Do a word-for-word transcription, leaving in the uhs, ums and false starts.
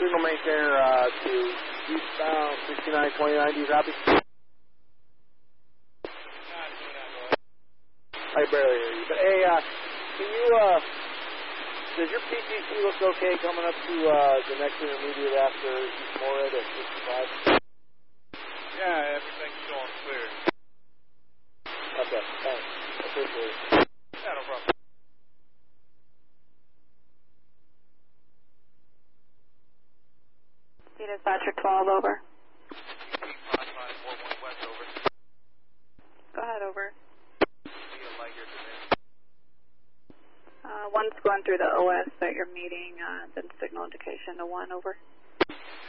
signal maintainer uh, to eastbound sixty-nine twenty-nine, do you copy? I barely hear you. But hey, uh, can you, uh, does your P T C look okay coming up to uh, the next intermediate after East Morehead at sixty-five? Yeah, everything's going clear. Okay, thanks. I appreciate it. Yeah, no problem. Dispatcher twelve, over. five five four one West, over. Go ahead, over. See a light here today. Uh, one's going through the O S that you're meeting, uh, then signal indication to one, over.